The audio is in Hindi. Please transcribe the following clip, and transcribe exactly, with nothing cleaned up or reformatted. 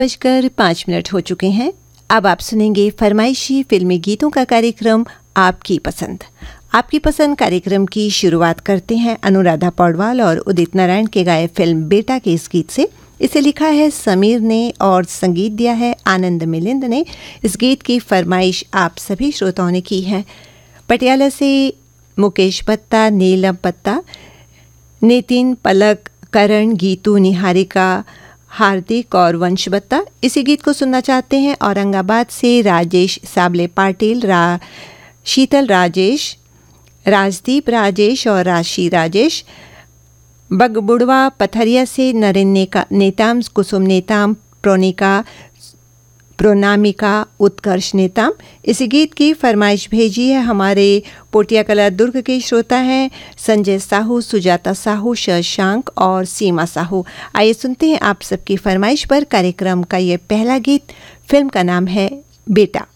बजकर पाँच मिनट हो चुके हैं। अब आप सुनेंगे फरमाइशी फिल्मी गीतों का कार्यक्रम आपकी पसंद। आपकी पसंद कार्यक्रम की शुरुआत करते हैं अनुराधा पौडवाल और उदित नारायण के गाए फिल्म बेटा के इस गीत से। इसे लिखा है समीर ने और संगीत दिया है आनंद मिलिंद ने। इस गीत की फरमाइश आप सभी श्रोताओं ने की है। पटियाला से मुकेश पत्ता, नीलम पत्ता, नितिन, पलक, करण, गीतू, निहारिका, हार्दिक और वंश बत्ता इसी गीत को सुनना चाहते हैं। औरंगाबाद से राजेश साबले पाटिल, रा शीतल राजेश, राजदीप राजेश और राशि राजेश। बगबुड़वा पथरिया से नरेंद्र नेताम, कुसुम नेताम, प्रोनिका, प्रोनामिका, उत्कर्ष नेताम इसी गीत की फरमाइश भेजी है। हमारे पोटिया कला दुर्ग के श्रोता हैं संजय साहू, सुजाता साहू, शशांक और सीमा साहू। आइए सुनते हैं आप सबकी फरमाइश पर कार्यक्रम का ये पहला गीत। फिल्म का नाम है बेटा।